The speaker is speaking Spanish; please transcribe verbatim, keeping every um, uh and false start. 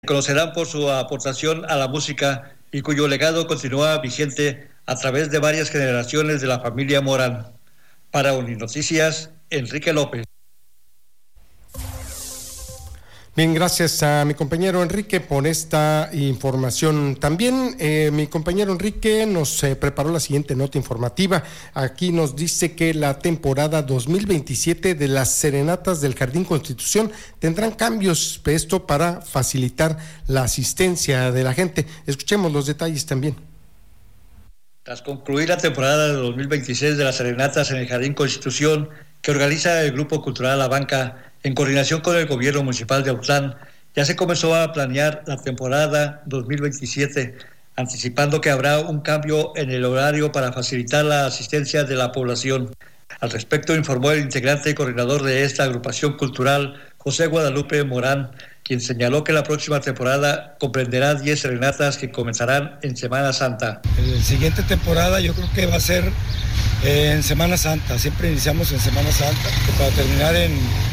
conocerán por su aportación a la música y cuyo legado continúa vigente a través de varias generaciones de la familia Morán. Para Uninoticias, Enrique López. Bien, gracias a mi compañero Enrique por esta información. También eh, mi compañero Enrique nos eh, preparó la siguiente nota informativa. Aquí nos dice que la temporada dos mil veintisiete de las serenatas del Jardín Constitución tendrán cambios, esto para facilitar la asistencia de la gente. Escuchemos los detalles también. Tras concluir la temporada de dos mil veintiséis de las serenatas en el Jardín Constitución, que organiza el Grupo Cultural La Banca, en coordinación con el gobierno municipal de Autlán, ya se comenzó a planear la temporada dos mil veintisiete, anticipando que habrá un cambio en el horario para facilitar la asistencia de la población. Al respecto informó el integrante y coordinador de esta agrupación cultural, José Guadalupe Morán, quien señaló que la próxima temporada comprenderá diez serenatas que comenzarán en Semana Santa. La siguiente temporada yo creo que va a ser eh, en Semana Santa, siempre iniciamos en Semana Santa, para terminar en